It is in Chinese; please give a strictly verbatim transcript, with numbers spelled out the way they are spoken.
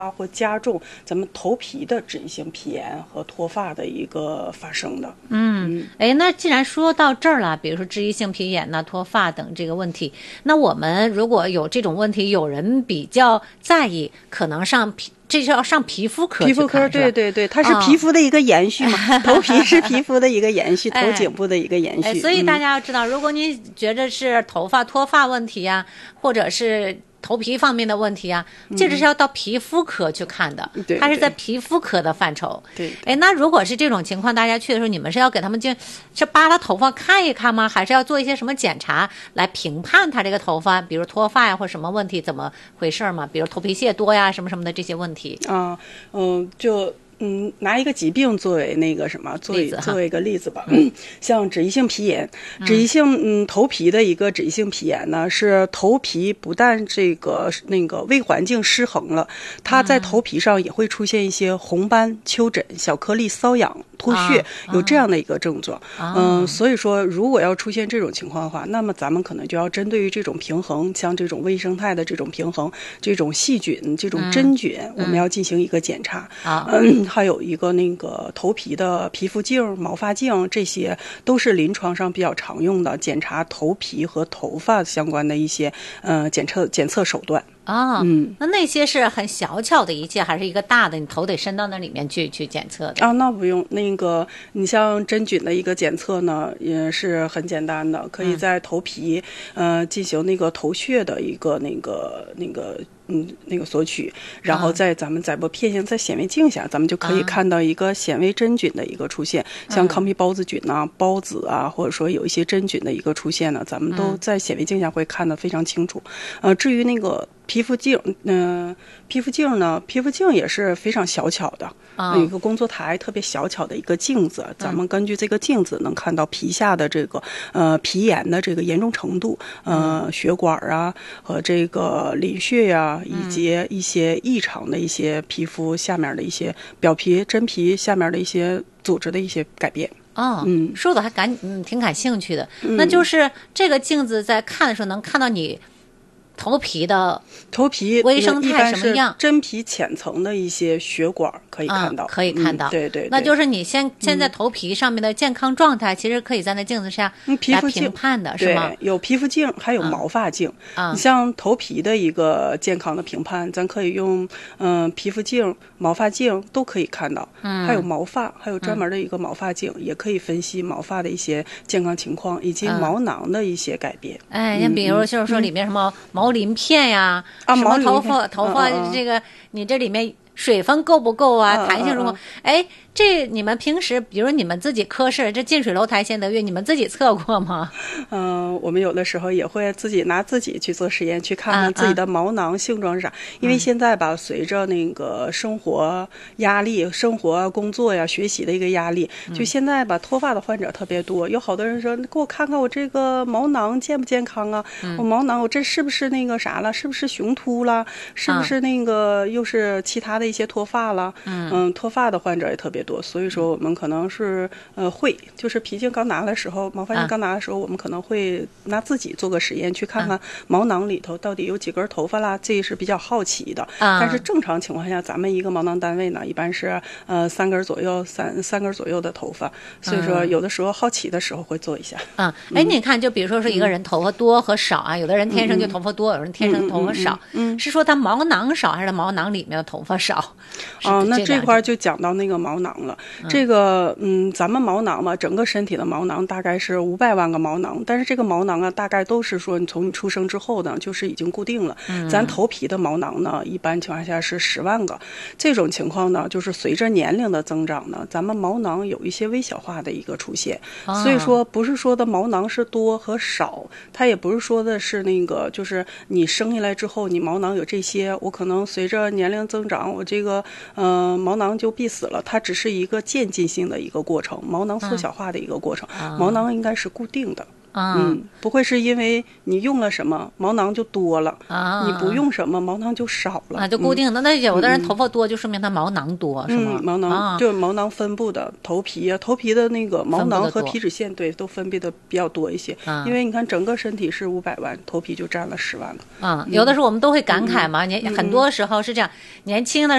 或加重咱们头皮的脂溢性皮炎和脱发的一个发生的。 嗯，哎，那既然说到这儿了，比如说脂溢性皮炎呐、脱发等这个问题，那我们如果有这种问题，有人比较在意，可能上皮。这是要上皮肤科去看， 皮肤科，对对对，它是皮肤的一个延续嘛，哦、头皮是皮肤的一个延续，头颈部的一个延续。 哎哎、所以大家要知道，嗯、如果你觉得是头发脱发问题呀、啊，或者是头皮方面的问题啊，这个是要到皮肤科去看的， 嗯、 它是在皮肤科的范畴。 对， 哎，那如果是这种情况，大家去的时候，你们是要给他们就是扒拉头发看一看吗？还是要做一些什么检查来评判他这个头发，比如脱发呀或什么问题怎么回事吗？比如头皮屑多呀什么什么的这些问题啊，嗯，就。嗯，拿一个疾病作为那个什么，作为作为一个例子吧。嗯，像脂溢性皮炎，脂溢性嗯头皮的一个脂溢性皮炎呢，是头皮不但这个那个微环境失衡了，它在头皮上也会出现一些红斑、丘疹、小颗粒、瘙痒、脱屑，啊、有这样的一个症状。 啊、 嗯，所以说如果要出现这种情况的话，那么咱们可能就要针对于这种平衡，像这种微生态的这种平衡，这种细菌、这种真菌，嗯、我们要进行一个检查。 啊、 嗯。还有一个那个头皮的皮肤镜、毛发镜，这些都是临床上比较常用的检查头皮和头发相关的一些呃检测检测手段。 啊、哦， 嗯， 那那些是很小巧的仪器，还是一个大的？你头得伸到那里面去去检测的啊？那不用，那个你像真菌的一个检测呢，也是很简单的，可以在头皮、嗯、呃进行那个头屑的一个那个那个嗯那个索取，然后在咱们载波片型在显微镜下，咱们就可以看到一个显微真菌的一个出现，嗯、像糠皮孢子菌啊、孢子啊，或者说有一些真菌的一个出现呢，咱们都在显微镜下会看得非常清楚。呃，至于那个。皮肤镜，嗯、呃，皮肤镜呢？皮肤镜也是非常小巧的， 哦、 有一个工作台，特别小巧的一个镜子。嗯、咱们根据这个镜子能看到皮下的这个呃皮炎的这个严重程度，呃， 嗯、 血管啊和这个淋血呀、啊，以及一些异常的一些皮肤下面的一些表皮、真皮下面的一些组织的一些改变。 哦， 嗯， 说的还感嗯挺感兴趣的。 嗯、 那就是这个镜子在看的时候能看到你。头皮的头皮微生态什么样？ 真皮浅层的一些血管可以看到， 嗯、可以看到。 嗯、对, 对对， 那就是你现现在头皮上面的健康状态，嗯、其实可以在那镜子下来评判的，是吗？ 对，有皮肤镜，还有毛发镜。 嗯、 你像头皮的一个健康的评判，咱可以用嗯、呃、皮肤镜、毛发镜都可以看到。 嗯， 还有毛发，还有专门的一个毛发镜，嗯、也可以分析毛发的一些健康情况以及毛囊的一些改变。 嗯、哎，你比如就是说里面什么毛鳞片呀， 啊， 什么头发头发这个，你这里面水分够不够啊？弹性如何？哎，这你们平时，比如你们自己科室这近水楼台先得月，你们自己测过吗？ 嗯、呃，我们有的时候也会自己拿自己去做实验，去看看自己的毛囊性状是啥。嗯、因为现在吧，随着那个生活压力、生活工作呀、学习的一个压力，就现在吧，脱发的患者特别多。有好多人说，给我看看我这个毛囊健不健康啊？嗯、我毛囊我这是不是那个啥了？是不是雄秃了？是不是那个又是其他的一些脱发了？嗯嗯，脱发的患者也特别多，所以说我们可能是呃会，就是皮镜刚拿的时候，毛发镜刚拿的时候，我们可能会拿自己做个实验，去看看毛囊里头到底有几根头发啦，这是比较好奇的。但是正常情况下，咱们一个毛囊单位呢，一般是呃三根左右，三三根左右的头发，所以说有的时候好奇的时候会做一下。 嗯，哎，你看，就比如说是一个人头发多和少啊，有的人天生就头发多，有人天生头发少， 嗯， 是说他毛囊少还是毛囊里面的头发少？ 哦，那这块就讲到那个毛囊了。嗯、这个，嗯，咱们毛囊嘛，整个身体的毛囊大概是五百万个毛囊，但是这个毛囊啊，大概都是说你从你出生之后呢，就是已经固定了。嗯、咱头皮的毛囊呢，一般情况下是十万个。这种情况呢，就是随着年龄的增长呢，咱们毛囊有一些微小化的一个出现。哦、所以说，不是说的毛囊是多和少，它也不是说的是那个，就是你生下来之后，你毛囊有这些，我可能随着年龄增长，我这个。呃，毛囊就闭死了，它只是一个渐进性的一个过程，毛囊缩小化的一个过程，嗯、毛囊应该是固定的。 啊、 嗯，不会是因为你用了什么毛囊就多了， 啊， 你不用什么毛囊就少了啊，就固定的。嗯、那有的人嗯头发多，就说明他毛囊多， 嗯、 是吗？ 毛囊、 啊、 就毛囊分布的头皮啊，头皮的那个毛囊和皮脂腺对都分泌的比较多一些。 啊、 因为你看整个身体是五百万，头皮就占了十万了。 啊、嗯，有的时候我们都会感慨嘛，年、嗯、很多时候是这样，年轻的